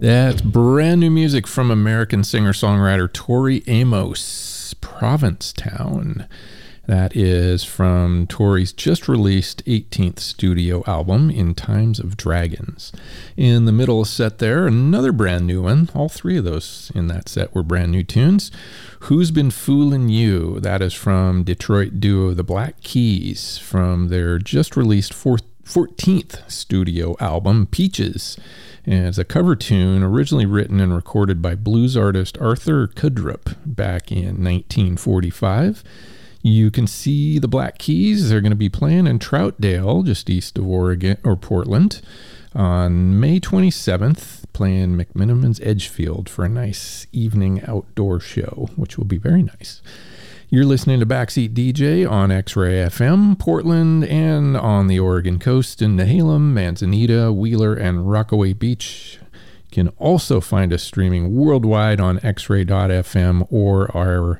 That's brand new music from American singer-songwriter Tori Amos, Provincetown. That is from Tori's just released 18th studio album, In Times of Dragons. In the middle set there, another brand new one. All three of those in that set were brand new tunes. Who's Been Foolin' You? That is from Detroit duo The Black Keys from their just released 14th studio album, Peaches. And it's a cover tune originally written and recorded by blues artist Arthur Kudrup back in 1945. You can see the Black Keys. They're going to be playing in Troutdale, just east of Oregon or Portland, on May 27th, playing McMiniman's Edgefield for a nice evening outdoor show, which will be very nice. You're listening to Backseat DJ on X-Ray FM, Portland, and on the Oregon coast in Nehalem, Manzanita, Wheeler, and Rockaway Beach. You can also find us streaming worldwide on xray.fm or our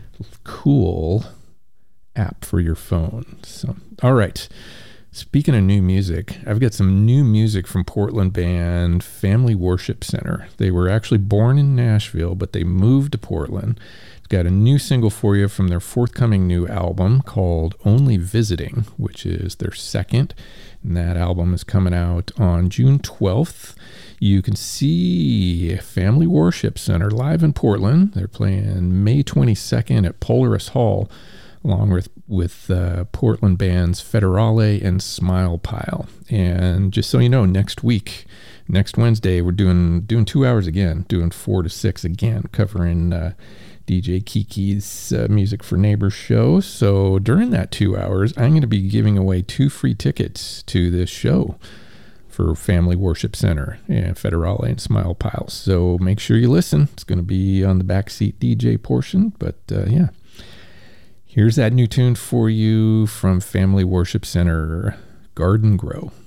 cool app for your phone. So, all right. Speaking of new music, I've got some new music from Portland band Family Worship Center. They were actually born in Nashville, but they moved to Portland. Got a new single for you from their forthcoming new album called Only Visiting, which is their second. And that album is coming out on June 12th. You can see Family Worship Center live in Portland. They're playing May 22nd at Polaris Hall, along with Portland bands Federale and Smile Pile. And just so you know, next Wednesday, we're doing 2 hours again, doing 4 to 6 again, covering DJ Kiki's Music for Neighbors show. So during that 2 hours, I'm going to be giving away 2 free tickets to this show for Family Worship Center and Federale and Smile Pile. So make sure you listen. It's going to be on the Backseat DJ portion. But yeah, here's that new tune for you from Family Worship Center, Garden Grow.